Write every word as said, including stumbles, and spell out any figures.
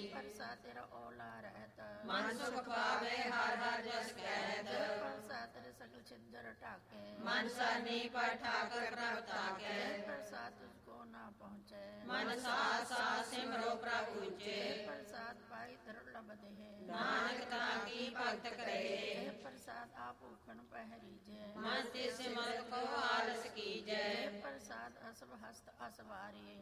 ਪ੍ਰਸਾਦ ਤੇਰਾ ਓਲਾ ਰਹਿਤ ਮਨ ਸੁਖ ਪਾਵੇ ਹਰ ਹਰ ਜਸ ਕਹਿਤ ਪ੍ਰਸਾਦ ਤੇਰੇ ਸਗਲ ਛਿੰਦਰ ਢਾਕੇ ਮਨ ਸਰਨੀ ਪਰ ਠਾਕਰ ਪ੍ਰਭ ਤਾਕੈ ਪ੍ਰਸਾਦ ਤੁਝਕੋ ਨਾ ਪਹੁੰਚੇ ਮਨ ਸਾਥ ਸਾਥ ਸਿਮਰੋ ਪ੍ਰਭ ਉਚੇ ਪ੍ਰਸਾਦ ਪਾਈ ਦੁਰਲਭ ਦੇਹ ਨਾਨਕ ਤਾਂ ਕੀ ਭਗਤ ਕਰੇ ਪ੍ਰਸਾਦ ਆਪ ਭੂਖਣ ਪਹਿਰੀ ਜੇ ਮਨ ਤੇ ਸਿਮਰ ਕੋ ਆਲਸ ਕੀਜੈ ਪ੍ਰਸਾਦ ਅਸਭ ਹਸਤ ਅਸਵਾਰੀ